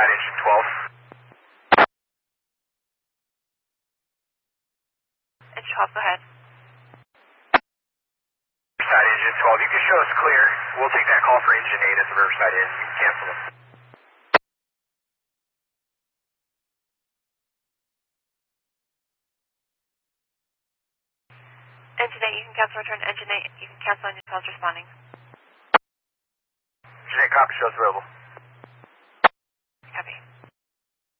Riverside engine 12. Engine 12, go ahead. Riverside engine 12, you can show us clear. We'll take that call for engine 8 at the Riverside Inn. You can cancel them. Engine 8, you can cancel return. Engine 8, you can cancel engine 12 responding. Engine 8, copy, shows available. Copy.